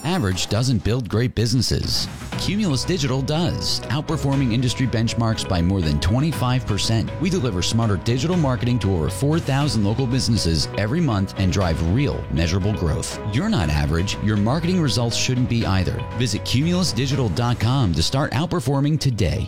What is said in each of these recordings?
Average doesn't build great businesses. Cumulus Digital does, outperforming industry benchmarks by more than 25%. We deliver smarter digital marketing to over 4,000 local businesses every month and drive real, measurable growth. You're not average. Your marketing results shouldn't be either. Visit cumulusdigital.com to start outperforming today.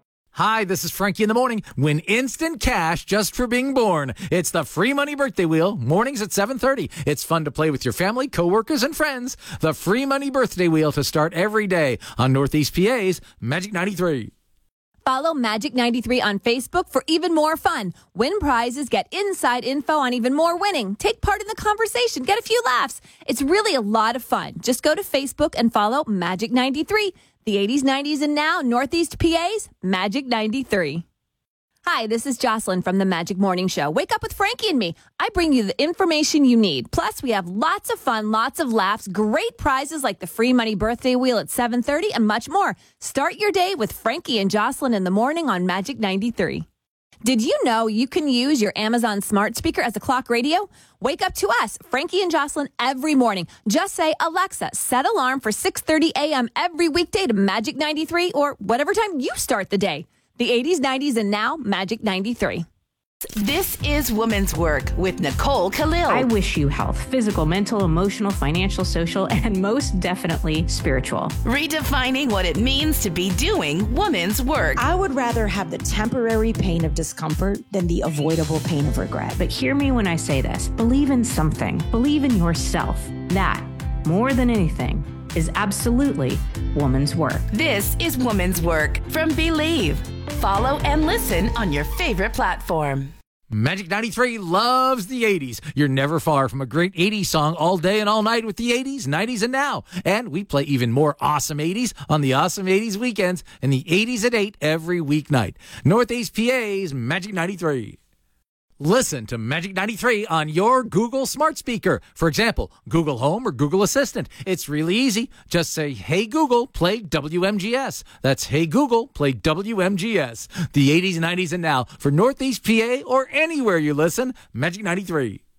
Hi, this is Frankie in the Morning. Win instant cash just for being born. It's the Free Money Birthday Wheel, mornings at 7:30. It's fun to play with your family, coworkers, and friends. The Free Money Birthday Wheel to start every day on Northeast PA's Magic 93. Follow Magic 93 on Facebook for even more fun. Win prizes, get inside info on even more winning. Take part in the conversation, get a few laughs. It's really a lot of fun. Just go to Facebook and follow Magic 93. The 80s, 90s, and now Northeast PA's Magic 93. Hi, this is Jocelyn from the Magic Morning Show. Wake up with Frankie and me. I bring you the information you need. Plus, we have lots of fun, lots of laughs, great prizes like the Free Money Birthday Wheel at 7:30 and much more. Start your day with Frankie and Jocelyn in the morning on Magic 93. Did you know you can use your Amazon smart speaker as a clock radio? Wake up to us, Frankie and Jocelyn, every morning. Just say, Alexa, set alarm for 6:30 a.m. every weekday to Magic 93 or whatever time you start the day. The 80s, 90s, and now Magic 93. This is Woman's Work with Nicole Khalil. I wish you health, physical, mental, emotional, financial, social, and most definitely spiritual. Redefining what it means to be doing woman's work. I would rather have the temporary pain of discomfort than the avoidable pain of regret. But hear me when I say this. Believe in something. Believe in yourself. That, more than anything, is absolutely woman's work. This is Woman's Work from Believe. Follow and listen on your favorite platform. Magic 93 loves the 80s. You're never far from a great 80s song all day and all night with the 80s, 90s, and now. And we play even more awesome 80s on the Awesome 80s weekends and the 80s at 8 every weeknight. Northeast PA's Magic 93. Listen to Magic 93 on your Google smart speaker. For example, Google Home or Google Assistant. It's really easy. Just say, hey, Google, play WMGS. That's, hey, Google, play WMGS. The 80s, 90s, and now for Northeast PA or anywhere you listen, Magic 93.